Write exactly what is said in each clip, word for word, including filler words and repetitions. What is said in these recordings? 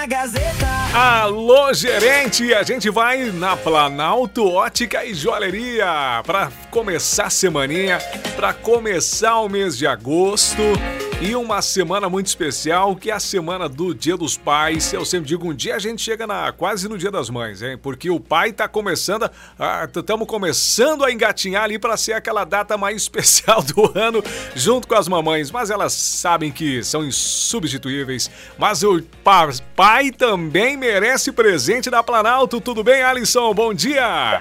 Gazeta. Alô, gerente! A gente vai na Planalto Ótica e Joalheria para começar a semaninha, para começar o mês de agosto. E uma semana muito especial, que é a semana do Dia dos Pais. Eu sempre digo, um dia a gente chega na, quase no Dia das Mães, hein? Porque o pai tá começando, estamos começando a engatinhar ali para ser aquela data mais especial do ano, junto com as mamães. Mas elas sabem que são insubstituíveis. Mas o pa, pai também merece presente da Planalto. Tudo bem, Alisson? Bom dia!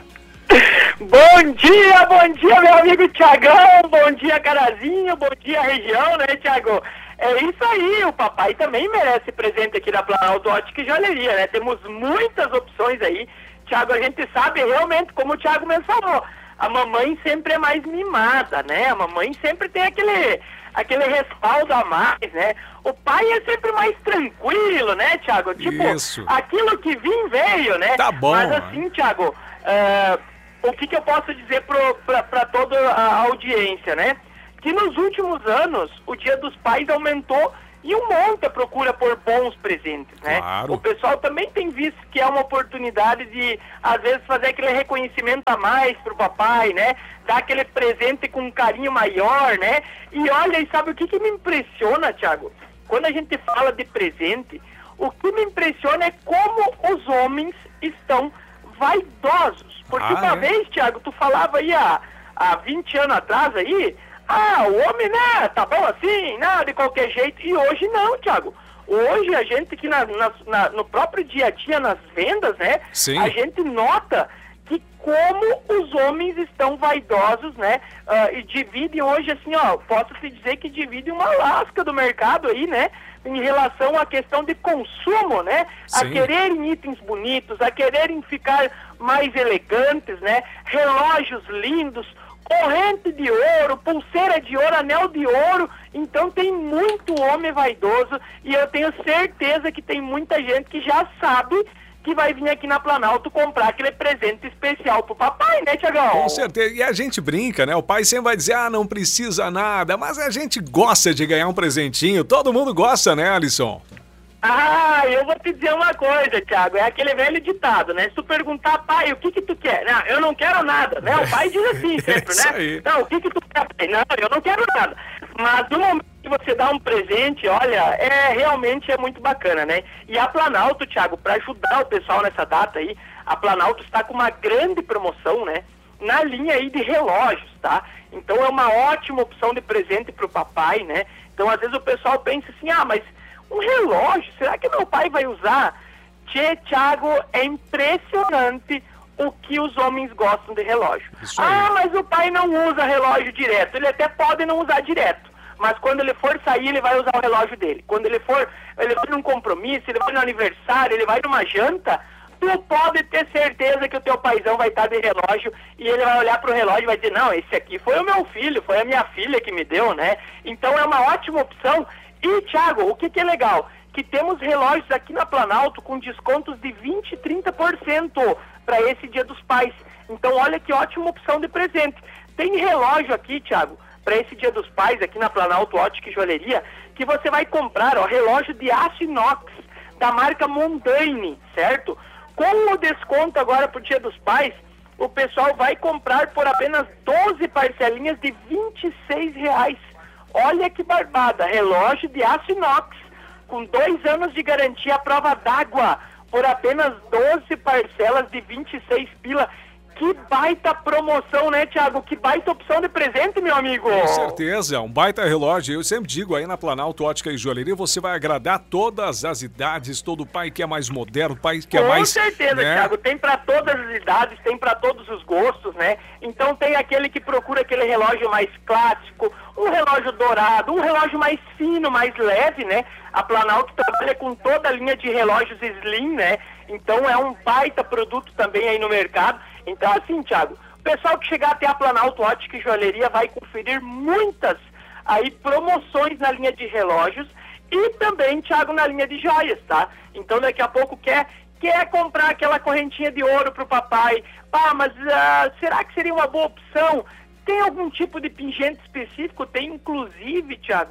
Bom dia, bom dia, meu amigo Tiagão, bom dia, Carazinho, bom dia, região, né, Tiago? É isso aí, o papai também merece presente aqui da Planalto Ótica e Joalheria, né? Temos muitas opções aí, Tiago, a gente sabe realmente, como o Tiago mencionou, a mamãe sempre é mais mimada, né? A mamãe sempre tem aquele, aquele respaldo a mais, né? O pai é sempre mais tranquilo, né, Tiago? Tipo, isso. Aquilo que vim veio, né? Tá bom. Mas assim, Tiago, uh, o que, que eu posso dizer para toda a audiência, né? Que nos últimos anos, o Dia dos Pais aumentou e um monte a procura por bons presentes, né? Claro. O pessoal também tem visto que é uma oportunidade de, às vezes, fazer aquele reconhecimento a mais pro papai, né? Dar aquele presente com um carinho maior, né? E olha, e sabe o que, que me impressiona, Thiago? Quando a gente fala de presente, o que me impressiona é como os homens estão vaidosos. Porque Ah, uma é? vez, Thiago, tu falava aí há, há vinte anos atrás aí, ah, o homem, né, tá bom assim, né, de qualquer jeito. E hoje não, Thiago. Hoje a gente que na, na, na, no próprio dia a dia, nas vendas, né, Sim. a gente nota que como os homens estão vaidosos, né, uh, e dividem hoje, assim, ó, posso te dizer que dividem uma lasca do mercado aí, né, em relação à questão de consumo, né, a Sim. quererem itens bonitos, a quererem ficar mais elegantes, né, relógios lindos, corrente de ouro, pulseira de ouro, anel de ouro. Então tem muito homem vaidoso e eu tenho certeza que tem muita gente que já sabe que vai vir aqui na Planalto comprar aquele presente especial pro papai, né, Tiagão? Com certeza. E a gente brinca, né? O pai sempre vai dizer, ah, não precisa nada. Mas a gente gosta de ganhar um presentinho. Todo mundo gosta, né, Alisson? Ah, eu vou te dizer uma coisa, Thiago, é aquele velho ditado, né? Se tu perguntar, pai, o que que tu quer? Não, eu não quero nada, né? O pai diz assim sempre, Isso né? aí. Não, o que que tu quer, pai? Não, eu não quero nada. Mas no momento que você dá um presente, olha, é realmente é muito bacana, né? E a Planalto, Thiago, para ajudar o pessoal nessa data aí, a Planalto está com uma grande promoção, né? Na linha aí de relógios, tá? Então é uma ótima opção de presente pro papai, né? Então às vezes o pessoal pensa assim, ah, mas um relógio, será que meu pai vai usar? Tchê, Thiago, é impressionante o que os homens gostam de relógio. Isso aí. Ah, mas o pai não usa relógio direto. Ele até pode não usar direto, mas quando ele for sair, ele vai usar o relógio dele. Quando ele for, ele vai num compromisso, ele vai no aniversário, ele vai numa janta, tu pode ter certeza que o teu paizão vai estar de relógio e ele vai olhar pro relógio e vai dizer, não, esse aqui foi o meu filho, foi a minha filha que me deu, né? Então é uma ótima opção. E, Thiago, o que que é legal? Que temos relógios aqui na Planalto com descontos de vinte, trinta por cento para esse Dia dos Pais. Então, olha que ótima opção de presente. Tem relógio aqui, Thiago, para esse Dia dos Pais, aqui na Planalto Ótica e Joalheria, que você vai comprar, ó, relógio de aço inox, da marca Mondaine, certo? Com o desconto agora pro Dia dos Pais, o pessoal vai comprar por apenas doze parcelinhas de vinte e seis reais. Olha que barbada, relógio de aço inox, com dois anos de garantia à prova d'água, por apenas doze parcelas de vinte e seis pila. Que baita promoção, né, Thiago? Que baita opção de presente, meu amigo. Com certeza, um baita relógio. Eu sempre digo, aí na Planalto Ótica e Joalheria, você vai agradar todas as idades, todo pai que é mais moderno, pai que é Com mais... certeza, né? Thiago, tem para todas as idades, tem para todos os gostos, né? Então tem aquele que procura aquele relógio mais clássico, um relógio dourado, um relógio mais fino, mais leve, né? A Planalto trabalha com toda a linha de relógios Slim, né? Então é um baita produto também aí no mercado. Então assim, Thiago, o pessoal que chegar até a Planalto Ótica e Joalheria vai conferir muitas aí promoções na linha de relógios e também, Thiago, na linha de joias, tá? Então daqui a pouco quer, quer comprar aquela correntinha de ouro pro papai. Ah, mas uh, será que seria uma boa opção? Tem algum tipo de pingente específico? Tem inclusive, Thiago,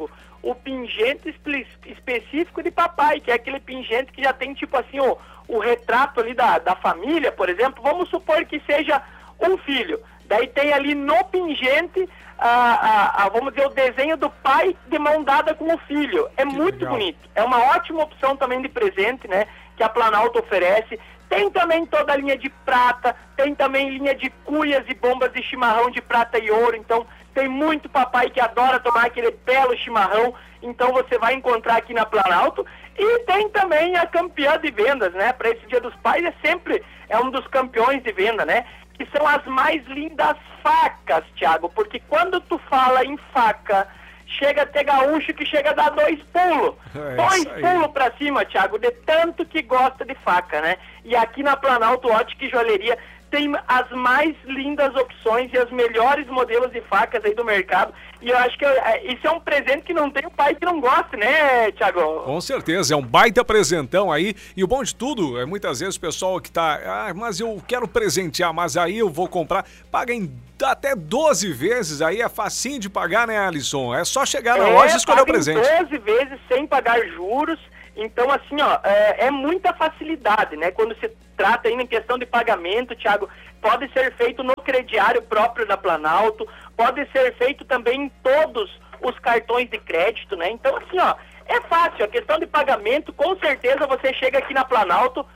o pingente espe- específico de papai, que é aquele pingente que já tem, tipo assim, o, o retrato ali da, da família, por exemplo. Vamos supor que seja um filho. Daí tem ali no pingente, a, a, a, vamos dizer, o desenho do pai de mão dada com o filho. É Que muito legal. bonito. É uma ótima opção também de presente, né? Que a Planalto oferece. Tem também toda a linha de prata, tem também linha de cuias e bombas de chimarrão de prata e ouro. Então, tem muito papai que adora tomar aquele belo chimarrão. Então, você vai encontrar aqui na Planalto. E tem também a campeã de vendas, né? Para esse Dia dos Pais é sempre é um dos campeões de venda, né? Que são as mais lindas facas, Thiago. Porque quando tu fala em faca, chega a ter gaúcho que chega a dar dois pulos. É dois isso aí. pulos pra cima, Thiago, de tanto que gosta de faca, né? E aqui na Planalto Ótica e Joalheria tem as mais lindas opções e as melhores modelos de facas aí do mercado. E eu acho que é, isso é um presente que não tem o pai que não goste, né, Thiago? Com certeza, é um baita presentão aí. E o bom de tudo é muitas vezes o pessoal que tá, ah, mas eu quero presentear, mas aí eu vou comprar, paga em até doze vezes, aí é facinho de pagar, né, Alisson? É só chegar na É, loja e escolher o paga em presente. doze vezes sem pagar juros. Então, assim, ó, é, é muita facilidade, né? Quando se trata aí em questão de pagamento, Thiago, pode ser feito no crediário próprio da Planalto, pode ser feito também em todos os cartões de crédito, né? Então, assim, ó, é fácil. A questão de pagamento, com certeza você chega aqui na Planalto,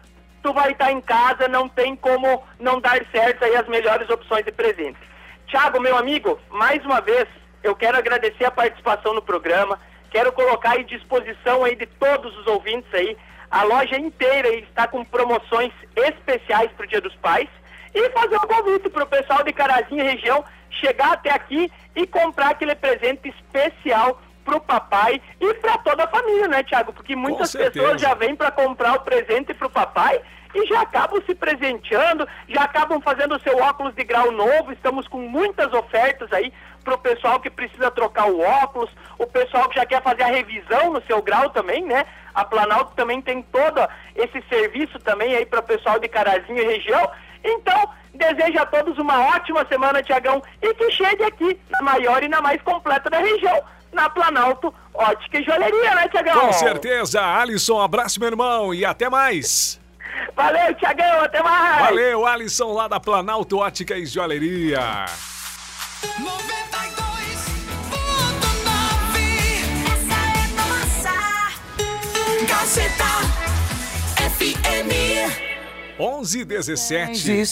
tu vai estar em casa, não tem como não dar certo aí as melhores opções de presente. Thiago, meu amigo, mais uma vez, eu quero agradecer a participação no programa. Quero colocar à disposição aí de todos os ouvintes aí. A loja inteira aí está com promoções especiais para o Dia dos Pais. E fazer um convite para o pessoal de Carazinho e região chegar até aqui e comprar aquele presente especial para o papai e para toda a família, né, Thiago? Porque muitas certeza. pessoas já vêm para comprar o presente para o papai e já acabam se presenteando, já acabam fazendo o seu óculos de grau novo. Estamos com muitas ofertas aí para o pessoal que precisa trocar o óculos, o pessoal que já quer fazer a revisão no seu grau também, né? A Planalto também tem todo esse serviço também aí para o pessoal de Carazinho e região. Então, desejo a todos uma ótima semana, Tiagão, e que chegue aqui na maior e na mais completa da região, na Planalto Ótica e Joalheria, né, Tiagão? Com certeza, Alisson, abraço, meu irmão, e até mais. Valeu, Tiagão, até mais. Valeu, Alisson, lá da Planalto Ótica e Joalheria. noventa e dois ponto nove. Essa é pra passar. Gazeta F M. onze e dezessete.